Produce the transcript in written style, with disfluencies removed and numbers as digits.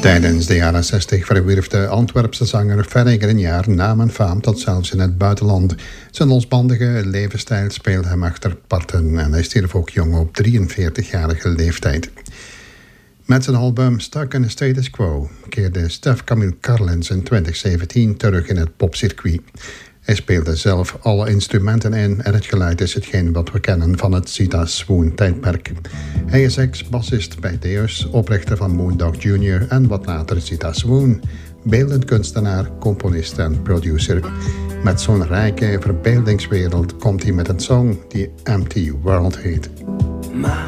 Tijdens de jaren 60 verwierf de Antwerpse zanger verreger een jaar naam en faam tot zelfs in het buitenland. Zijn losbandige levensstijl speelde hem achter parten en hij stierf ook jong op 43-jarige leeftijd. Met zijn album Stuck in the Status Quo keerde Stef Camille Carlins in 2017 terug in het popcircuit. Hij speelde zelf alle instrumenten in en het geluid is hetgeen wat we kennen van het Zita Swoon-tijdperk. Hij is ex-bassist bij Deus, oprichter van Moondog Jr. en wat later Zita Swoon, beeldend kunstenaar, componist en producer. Met zo'n rijke verbeeldingswereld komt hij met een song die Empty World heet.